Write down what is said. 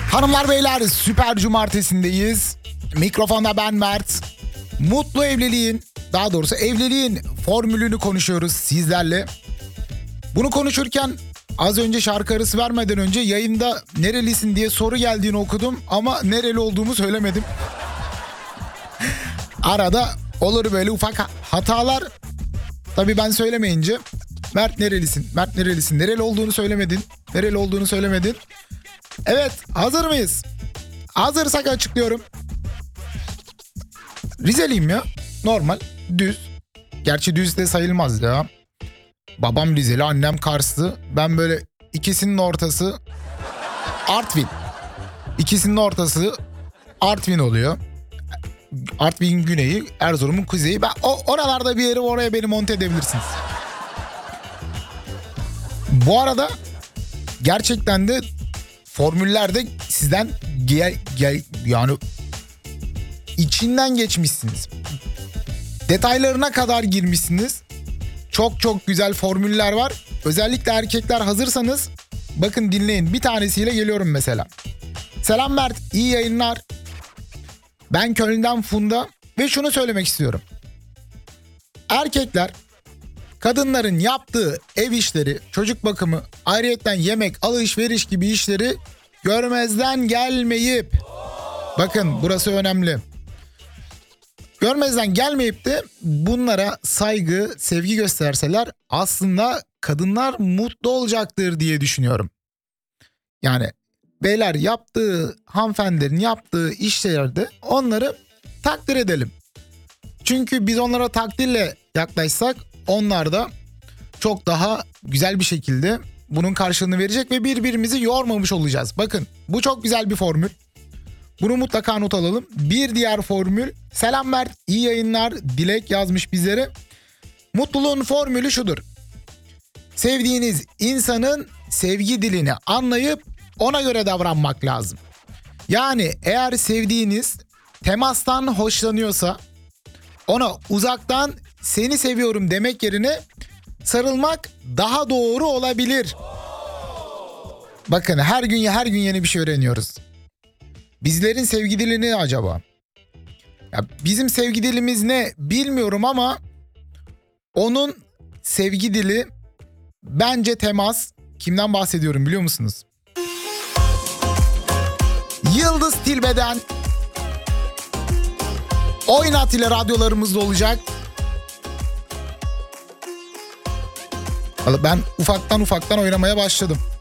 Hanımlar beyler, süper cumartesindeyiz. Mikrofonda ben Mert. Mutlu evliliğin, daha doğrusu evliliğin formülünü konuşuyoruz sizlerle. Bunu konuşurken az önce şarkı arası vermeden önce yayında nerelisin diye soru geldiğini okudum ama nereli olduğumu söylemedim. Arada olur böyle ufak hatalar. Tabii ben söylemeyince Mert nerelisin, Mert nerelisin, nereli olduğunu söylemedin, nereli olduğunu söylemedin. Evet, hazır mıyız? Hazırsak açıklıyorum. Rizeliyim ya. Normal, düz. Gerçi düz de sayılmaz ya. Babam Rizeli, annem Karslı. Ben böyle ikisinin ortası Artvin. İkisinin ortası Artvin oluyor. Artvin'in güneyi, Erzurum'un kuzeyi. Ben oralarda bir yeri, oraya beni monte edebilirsiniz. Bu arada gerçekten de formüllerde sizden yani içinden geçmişsiniz. Detaylarına kadar girmişsiniz. Çok çok güzel formüller var. Özellikle erkekler hazırsanız bakın dinleyin. Bir tanesiyle geliyorum mesela. Selam Mert, iyi yayınlar. Ben Köln'den Funda ve şunu söylemek istiyorum. Erkekler kadınların yaptığı ev işleri, çocuk bakımı, ayrıyetten yemek, alışveriş gibi işleri görmezden gelmeyip, bakın burası önemli. Görmezden gelmeyip de bunlara saygı, sevgi gösterseler aslında kadınlar mutlu olacaktır diye düşünüyorum. Yani beyler yaptığı, hanımefendilerin yaptığı işlerde onları takdir edelim. Çünkü biz onlara takdirle yaklaşsak onlar da çok daha güzel bir şekilde bunun karşılığını verecek ve birbirimizi yormamış olacağız. Bakın bu çok güzel bir formül. Bunu mutlaka not alalım. Bir diğer formül. Selam Mert, iyi yayınlar. Dilek yazmış bizlere. Mutluluğun formülü şudur. Sevdiğiniz insanın sevgi dilini anlayıp ona göre davranmak lazım. Yani eğer sevdiğiniz temastan hoşlanıyorsa ona uzaktan seni seviyorum demek yerine sarılmak daha doğru olabilir. Bakın her gün yeni bir şey öğreniyoruz. Bizlerin sevgi dili ne acaba? Ya bizim sevgi dilimiz ne bilmiyorum ama onun sevgi dili bence temas. Kimden bahsediyorum biliyor musunuz? Yıldız Tilbe'den Oynat ile radyolarımızda olacak. Ben ufaktan oynamaya başladım.